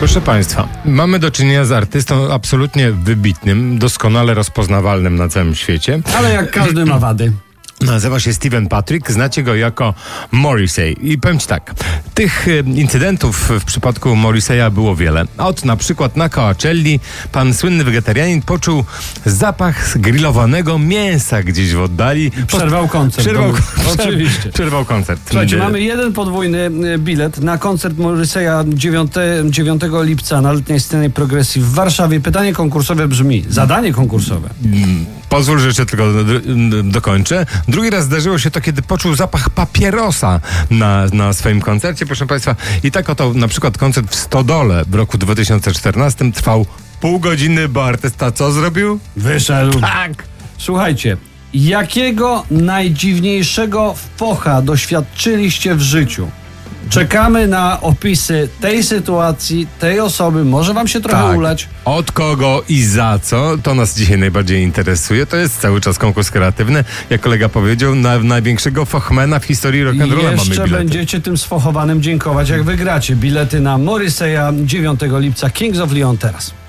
Proszę Państwa, mamy do czynienia z artystą absolutnie wybitnym, doskonale rozpoznawalnym na całym świecie. Ale jak każdy ma wady. Nazywa się Steven Patrick, znacie go jako Morrissey. I powiem Ci tak, tych incydentów w przypadku Morrisseya było wiele. Od na przykład na Coachelli pan słynny wegetarianin poczuł zapach grillowanego mięsa gdzieś w oddali. Przerwał koncert. Oczywiście. Przerwał koncert. Słuchajcie, mamy jeden podwójny bilet na koncert Morrisseya 9 lipca na letniej scenie Progressive w Warszawie. Pytanie konkursowe brzmi, zadanie konkursowe. Pozwól, że jeszcze tylko dokończę. Drugi raz zdarzyło się to, kiedy poczuł zapach papierosa na swoim koncercie, proszę Państwa. I tak oto na przykład koncert w Stodole w roku 2014 trwał pół godziny, bo artysta co zrobił? Wyszedł. Tak! Słuchajcie, jakiego najdziwniejszego focha doświadczyliście w życiu? Czekamy na opisy tej sytuacji, tej osoby. Może wam się trochę ulać. Od kogo i za co? To nas dzisiaj najbardziej interesuje. To jest cały czas konkurs kreatywny. Jak kolega powiedział, na największego fochmana w historii rock'n'rolla mamy Jeszcze bilety. będziecie tym sfochowanym dziękować, jak wygracie bilety na Morrisseya 9 lipca. Kings of Leon teraz.